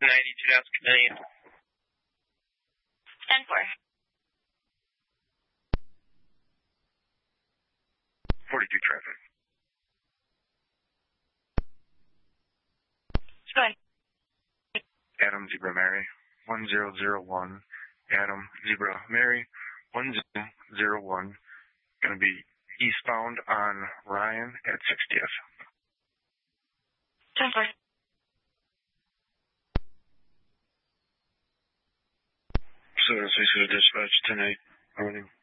92 down, Canadian. 10-4. 42 traffic. Go ahead. Adam Zebra Mary, 1001. Adam Zebra Mary, 1001. Going to be eastbound on Ryan at 60th. 10-4. So, dispatch 10-8. Morning.